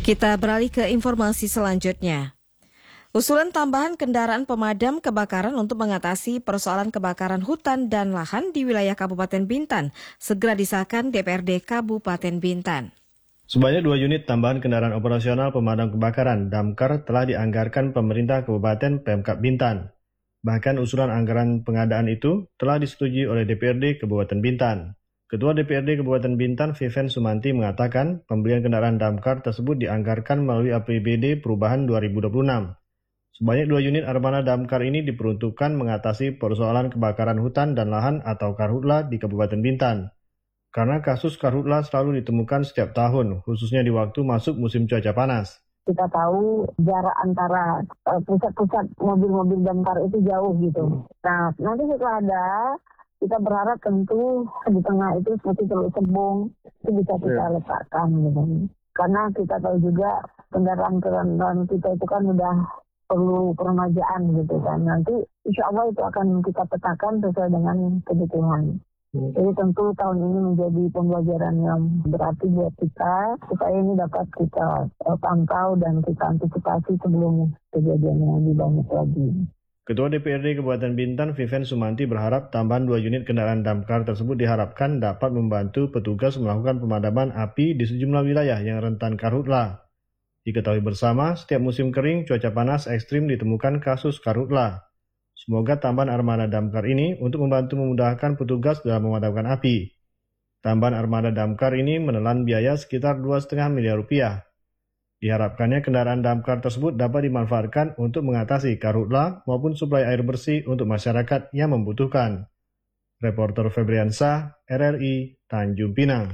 Kita beralih ke informasi selanjutnya. Usulan tambahan kendaraan pemadam kebakaran untuk mengatasi persoalan kebakaran hutan dan lahan di wilayah Kabupaten Bintan segera disahkan DPRD Kabupaten Bintan. Sebanyak 2 unit tambahan kendaraan operasional pemadam kebakaran (Damkar) telah dianggarkan pemerintah Kabupaten Pemkab Bintan. Bahkan usulan anggaran pengadaan itu telah disetujui oleh DPRD Kabupaten Bintan. Ketua DPRD Kabupaten Bintan, Viven Sumanti, mengatakan pembelian kendaraan damkar tersebut dianggarkan melalui APBD Perubahan 2026. Sebanyak 2 unit armada damkar ini diperuntukkan mengatasi persoalan kebakaran hutan dan lahan atau karhutla di Kabupaten Bintan. Karena kasus karhutla selalu ditemukan setiap tahun, khususnya di waktu masuk musim cuaca panas. Kita tahu jarak antara pusat-pusat mobil-mobil damkar itu jauh gitu. Nah, nanti setelah ada, kita berharap tentu di tengah itu seperti Teluk Sebong itu bisa kita letakkan gitu. Karena kita tahu juga kendaraan kita itu kan udah perlu peremajaan gitu kan. Nanti insya Allah itu akan kita petakan sesuai dengan kebutuhan. Jadi tentu tahun ini menjadi pembelajaran yang berarti buat kita supaya ini dapat kita pantau dan kita antisipasi sebelum kejadian yang lebih banyak lagi. Ketua DPRD Kabupaten Bintan, Viven Sumanti, berharap tambahan 2 unit kendaraan damkar tersebut diharapkan dapat membantu petugas melakukan pemadaman api di sejumlah wilayah yang rentan karhutla. Diketahui bersama, setiap musim kering, cuaca panas ekstrim ditemukan kasus karhutla. Semoga tambahan armada damkar ini untuk membantu memudahkan petugas dalam memadamkan api. Tambahan armada damkar ini menelan biaya sekitar 2,5 miliar rupiah. Diharapkannya kendaraan damkar tersebut dapat dimanfaatkan untuk mengatasi karhutla maupun suplai air bersih untuk masyarakat yang membutuhkan. Reporter Febriansah, RRI, Tanjung Pinang.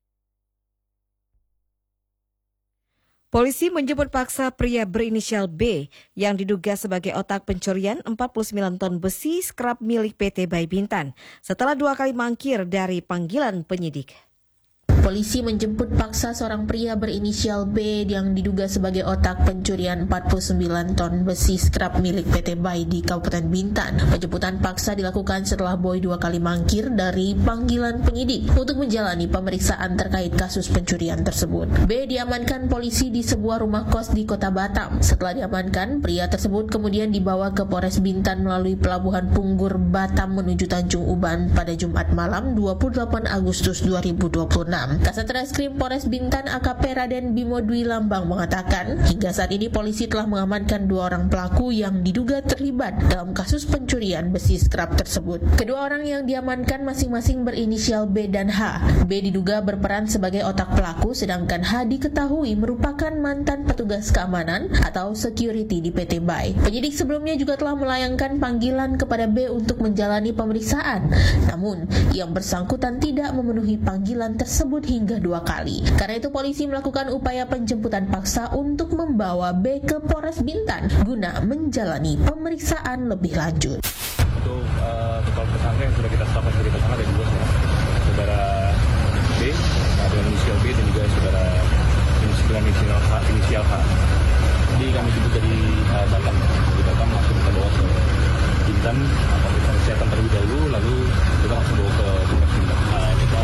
Polisi menjemput paksa pria berinisial B yang diduga sebagai otak pencurian 49 ton besi skrap milik PT Bai Bintan setelah 2 kali mangkir dari panggilan penyidik. Polisi menjemput paksa seorang pria berinisial B yang diduga sebagai otak pencurian 49 ton besi skrap milik PT Bai di Kabupaten Bintan. Penjemputan paksa dilakukan setelah Boy 2 kali mangkir dari panggilan penyidik untuk menjalani pemeriksaan terkait kasus pencurian tersebut. B diamankan polisi di sebuah rumah kos di Kota Batam. Setelah diamankan, pria tersebut kemudian dibawa ke Polres Bintan melalui Pelabuhan Punggur Batam menuju Tanjung Uban pada Jumat malam 28 Agustus 2026. Kasat Reskrim Polres Bintan AKP Raden Bimo Dwi Lambang mengatakan, hingga saat ini polisi telah mengamankan 2 orang pelaku yang diduga terlibat dalam kasus pencurian besi skrap tersebut. Kedua orang yang diamankan masing-masing berinisial B dan H. B diduga berperan sebagai otak pelaku, sedangkan H diketahui merupakan mantan petugas keamanan atau security di PT Bai. Penyidik sebelumnya juga telah melayangkan panggilan kepada B untuk menjalani pemeriksaan. Namun, yang bersangkutan tidak memenuhi panggilan tersebut hingga 2 kali. Karena itu polisi melakukan upaya penjemputan paksa untuk membawa B ke Polres Bintan guna menjalani pemeriksaan lebih lanjut. Untuk total tersangka yang sudah kita tetapkan sebagai tersangka ada 2 ya. Saudara B, ada inisial B dan juga saudara inisial H. Jadi kami jemput dari Batam. Di Batam langsung kita bawa ke Bintan, pemeriksaan kesehatan terlebih dahulu, lalu kita langsung bawa ke Polres Bintan. Kita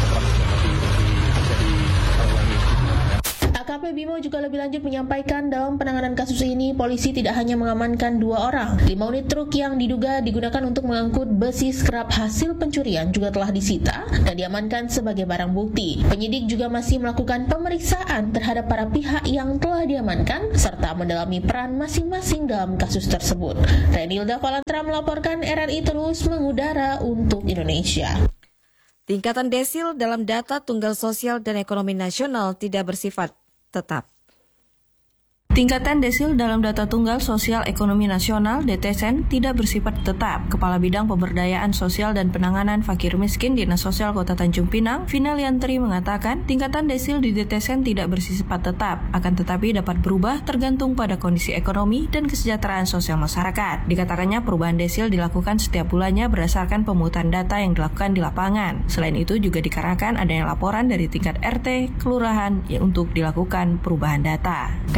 AKP Bimo juga lebih lanjut menyampaikan dalam penanganan kasus ini, polisi tidak hanya mengamankan 2 orang. 5 unit truk yang diduga digunakan untuk mengangkut besi skrap hasil pencurian juga telah disita dan diamankan sebagai barang bukti. Penyidik juga masih melakukan pemeriksaan terhadap para pihak yang telah diamankan serta mendalami peran masing-masing dalam kasus tersebut. Renilda Valantra melaporkan, RRI terus mengudara untuk Indonesia. Tingkatan desil dalam data tunggal sosial dan ekonomi nasional tidak bersifat tetap. Tingkatan desil dalam data tunggal sosial ekonomi nasional (DTSN) tidak bersifat tetap. Kepala Bidang Pemberdayaan Sosial dan Penanganan Fakir Miskin Dinas Sosial Kota Tanjung Pinang, Vina Liantri, mengatakan tingkatan desil di DTSN tidak bersifat tetap, akan tetapi dapat berubah tergantung pada kondisi ekonomi dan kesejahteraan sosial masyarakat. Dikatakannya perubahan desil dilakukan setiap bulannya berdasarkan pemungutan data yang dilakukan di lapangan. Selain itu juga dikarenakan adanya laporan dari tingkat RT, kelurahan untuk dilakukan perubahan data. Kan dibagi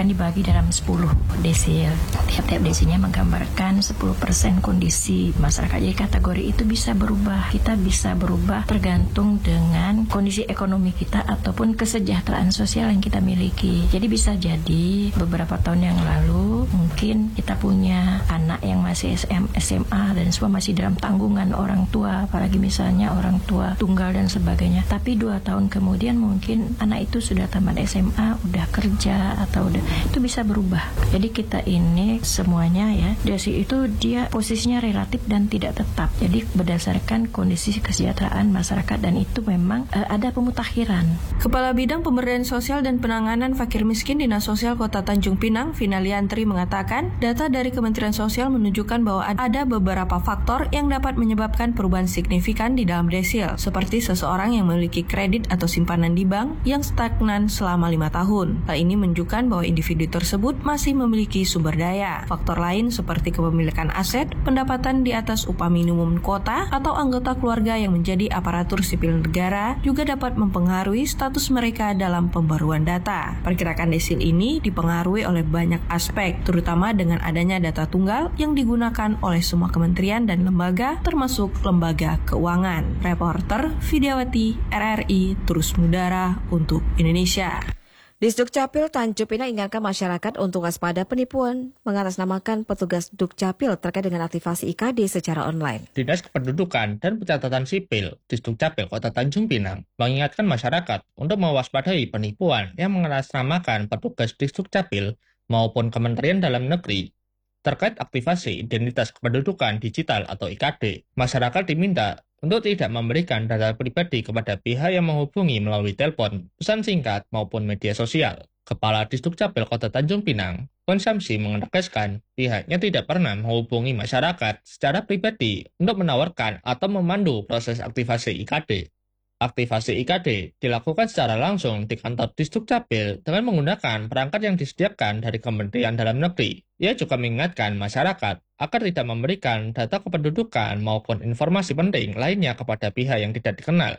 dalam 10 desil. Tiap-tiap desilnya menggambarkan 10% kondisi masyarakat. Jadi kategori itu bisa berubah. Kita bisa berubah tergantung dengan kondisi ekonomi kita ataupun kesejahteraan sosial yang kita miliki. Jadi bisa jadi beberapa tahun yang lalu mungkin kita punya anak yang masih SMA dan semua masih dalam tanggungan orang tua, apalagi misalnya orang tua tunggal dan sebagainya. Tapi 2 tahun kemudian mungkin anak itu sudah tamat SMA, udah kerja atau udah, itu bisa berubah. Jadi kita ini semuanya ya, desil itu dia posisinya relatif dan tidak tetap. Jadi berdasarkan kondisi kesejahteraan masyarakat dan itu memang ada pemutakhiran. Kepala Bidang Pemberdayaan Sosial dan Penanganan Fakir Miskin Dinas Sosial Kota Tanjung Pinang, Vina Liantri mengatakan, data dari Kementerian Sosial menunjukkan bahwa ada beberapa faktor yang dapat menyebabkan perubahan signifikan di dalam desil, seperti seseorang yang memiliki kredit atau simpanan di bank yang stagnan selama 5 tahun. Hal ini menunjukkan bahwa individu tersebut masih memiliki sumber daya. Faktor lain seperti kepemilikan aset, pendapatan di atas upah minimum kota, atau anggota keluarga yang menjadi aparatur sipil negara juga dapat mempengaruhi status mereka dalam pembaruan data. Pergerakan desil ini dipengaruhi oleh banyak aspek, terutama dengan adanya data tunggal yang digunakan oleh semua kementerian dan lembaga, termasuk lembaga keuangan. Reporter Vidyawati, RRI, terus mengudara untuk Indonesia. Disdukcapil Tanjung Pinang ingatkan masyarakat untuk waspada penipuan mengatasnamakan petugas Dukcapil terkait dengan aktivasi IKD secara online. Dinas Kependudukan dan Pencatatan Sipil Disdukcapil Kota Tanjung Pinang mengingatkan masyarakat untuk mewaspadai penipuan yang mengatasnamakan petugas Disdukcapil maupun Kementerian Dalam Negeri terkait aktivasi identitas kependudukan digital atau IKD. Masyarakat diminta untuk tidak memberikan data pribadi kepada pihak yang menghubungi melalui telepon, pesan singkat, maupun media sosial. Kepala Disdukcapil Kota Tanjung Pinang, Konsamsi, menegaskan pihaknya tidak pernah menghubungi masyarakat secara pribadi untuk menawarkan atau memandu proses aktivasi IKD. Aktivasi IKD dilakukan secara langsung di kantor Disdukcapil dengan menggunakan perangkat yang disediakan dari Kementerian Dalam Negeri. Ia juga mengingatkan masyarakat agar tidak memberikan data kependudukan maupun informasi penting lainnya kepada pihak yang tidak dikenal.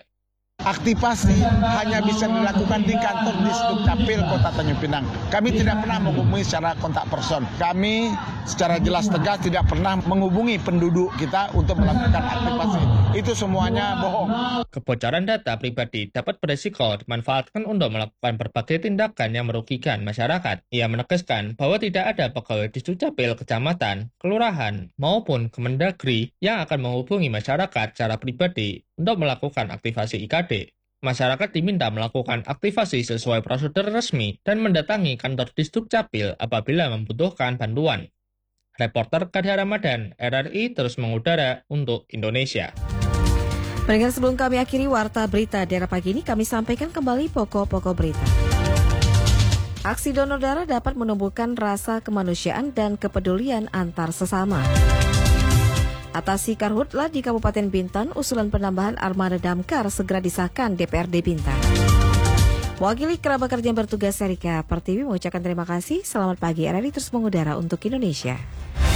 Aktivasi hanya bisa dilakukan di kantor Disdukcapil Kota Tanjung Pinang. Kami tidak pernah menghubungi secara kontak person. Kami secara jelas tegas tidak pernah menghubungi penduduk kita untuk melakukan aktivasi. Itu semuanya bohong. Kebocoran data pribadi dapat beresiko dimanfaatkan untuk melakukan berbagai tindakan yang merugikan masyarakat. Ia menegaskan bahwa tidak ada pegawai Disdukcapil kecamatan, kelurahan, maupun Kemendagri yang akan menghubungi masyarakat secara pribadi untuk melakukan aktivasi IKD. Masyarakat diminta melakukan aktivasi sesuai prosedur resmi dan mendatangi kantor Disdukcapil apabila membutuhkan bantuan. Reporter Kadha Ramadan, RRI, terus mengudara untuk Indonesia. Pendengar, sebelum kami akhiri warta berita daerah pagi ini, kami sampaikan kembali pokok-pokok berita. Aksi donor darah dapat menumbuhkan rasa kemanusiaan dan kepedulian antar sesama. Atasi karhutlah di Kabupaten Bintan, usulan penambahan armada damkar segera disahkan DPRD Bintan. Wakili kerabat kerja yang bertugas Erika Pertiwi mengucapkan terima kasih. Selamat pagi, RRI terus mengudara untuk Indonesia.